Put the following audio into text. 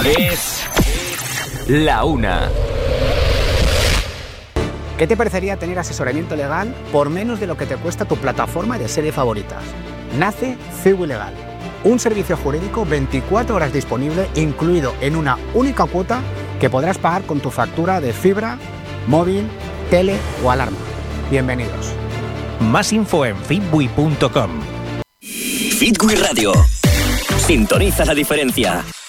Es la una. ¿Qué te parecería tener asesoramiento legal por menos de lo que te cuesta tu plataforma de serie favoritas? Nace Ciwi Legal, un servicio jurídico 24 horas disponible, incluido en una única cuota que podrás pagar con tu factura de fibra, móvil, tele o alarma. Bienvenidos. Más info en fitwi.com. Fitwi Radio. Sintoniza la diferencia.